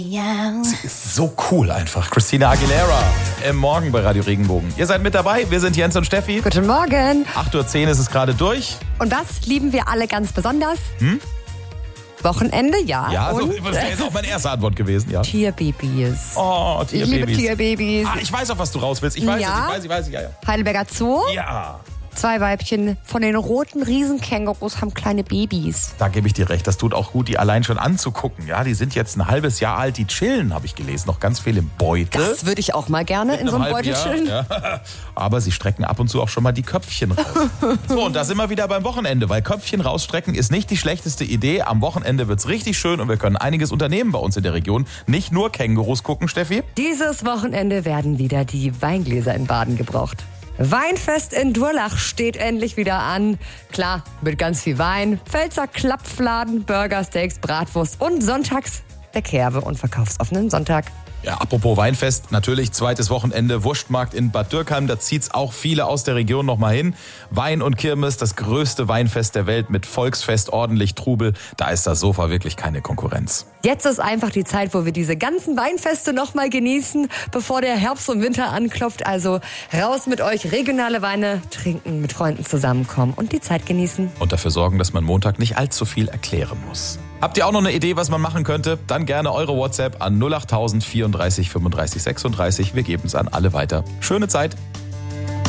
Sie ist so cool einfach. Christina Aguilera im Morgen bei Radio Regenbogen. Ihr seid mit dabei, wir sind Jens und Steffi. Guten Morgen. 8.10 Uhr ist es gerade durch. Und was lieben wir alle ganz besonders? Wochenende, ja. Ja, so, und das wäre jetzt auch meine erste Antwort gewesen. Ja. Tierbabys. Oh, Ich liebe Tierbabys. Ich weiß, auf was du raus willst. Ich weiß Ja? es, ich weiß. Ja. Heidelberger Zoo. Ja, 2 Weibchen von den roten Riesenkängurus haben kleine Babys. da gebe ich dir recht. Das tut auch gut, die allein schon anzugucken. Ja, die sind jetzt ein halbes Jahr alt, die chillen, habe ich gelesen. Noch ganz viel im Beutel. Das würde ich auch mal gerne in so einem Beutel chillen. Ja. Aber sie strecken ab und zu auch schon mal die Köpfchen raus. So, und da sind wir wieder beim Wochenende, weil Köpfchen rausstrecken ist nicht die schlechteste Idee. Am Wochenende wird's richtig schön und wir können einiges unternehmen bei uns in der Region. Nicht nur Kängurus gucken, Steffi. Dieses Wochenende werden wieder die Weingläser in Baden gebraucht. Weinfest in Durlach steht endlich wieder an. Klar, mit ganz viel Wein, Pfälzer Klappfladen, Burgersteaks, Bratwurst und sonntags der Kerwe- und verkaufsoffenen Sonntag. Ja, apropos Weinfest, natürlich zweites Wochenende, Wurstmarkt in Bad Dürkheim, da zieht's auch viele aus der Region nochmal hin. Wein und Kirmes, das größte Weinfest der Welt mit Volksfest, ordentlich Trubel, da ist das Sofa wirklich keine Konkurrenz. Jetzt ist einfach die Zeit, wo wir diese ganzen Weinfeste nochmal genießen, bevor der Herbst und Winter anklopft. Also raus mit euch, regionale Weine trinken, mit Freunden zusammenkommen und die Zeit genießen. Und dafür sorgen, dass man Montag nicht allzu viel erklären muss. Habt ihr auch noch eine Idee, was man machen könnte? Dann gerne eure WhatsApp an 08000 34 35 36. Wir geben es an alle weiter. Schöne Zeit.